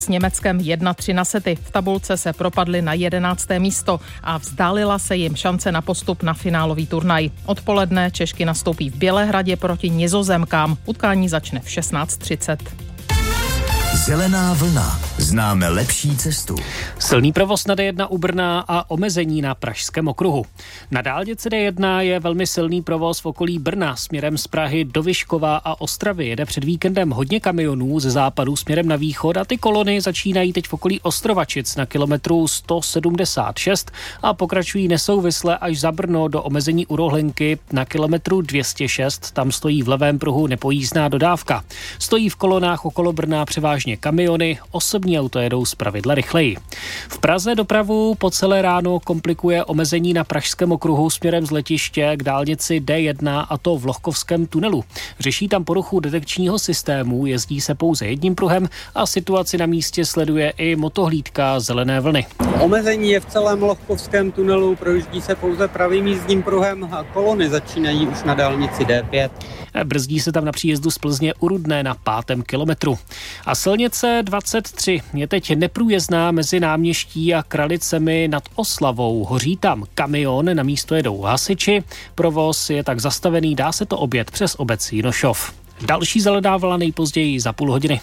s Německem 1-3 na sety. V tabulce se propadly na 11. místo a vzdálila se jim šance na postup na finálový turnaj. Odpoledne Češky nastoupí v Bělehradě proti Nizozemkám. Utkání začne v 16:30. Zelená vlna. Známe lepší cestu. Silný provoz na D1 u Brna a omezení na Pražském okruhu. Na dálnici D1 je velmi silný provoz v okolí Brna směrem z Prahy do Vyškova a Ostravy. Jede před víkendem hodně kamionů ze západu směrem na východ a ty kolony začínají teď v okolí Ostrovačic na kilometru 176 a pokračují nesouvisle až za Brno do omezení u Rohlenky na kilometru 206. Tam stojí v levém pruhu nepojízdná dodávka. Stojí v kolonách okolo Brna převážně kamiony, osobní auto jedou zpravidla rychleji. V Praze dopravu po celé ráno komplikuje omezení na Pražském okruhu směrem z letiště k dálnici D1 a to v Lohkovském tunelu. Řeší tam poruchu detekčního systému, jezdí se pouze jedním pruhem a situaci na místě sleduje i motohlídka zelené vlny. Omezení je v celém Lohkovském tunelu, projíždí se pouze pravým jízdním pruhem a kolony začínají už na dálnici D5. Brzdí se tam na příjezdu z Plzně u Rudné na 5. kilometru. A silnice 23 je teď neprůjezdná mezi Náměští a Kralicemi nad Oslavou. Hoří tam kamion, na místo jedou hasiči. Provoz je tak zastavený, dá se to objet přes obec Jinošov. Další zelená vlna nejpozději za půl hodiny.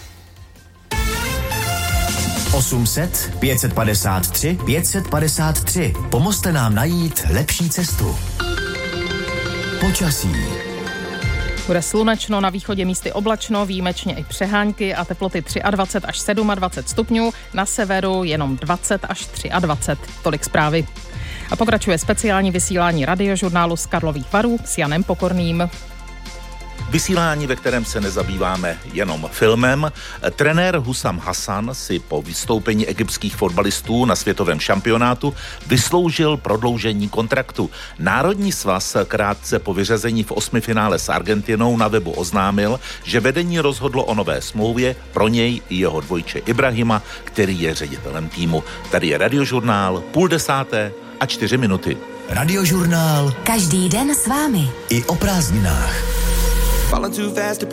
800 553 553. Pomozte nám najít lepší cestu. Počasí. Bude slunečno, na východě místy oblačno, výjimečně i přehánky a teploty 23 až 27 stupňů, na severu jenom 20 až 23. Tolik zprávy. A pokračuje speciální vysílání radiožurnálu z Karlových Varů s Janem Pokorným. Vysílání, ve kterém se nezabýváme jenom filmem. Trenér Hussam Hassan si po vystoupení egyptských fotbalistů na světovém šampionátu vysloužil prodloužení kontraktu. Národní svaz krátce po vyřazení v 8. finále s Argentinou na webu oznámil, že vedení rozhodlo o nové smlouvě pro něj i jeho dvojče Ibrahima, který je ředitelem týmu. Tady je radiožurnál 9:30 a 4 minuty. Radiožurnál. Každý den s vámi. I o prázdninách.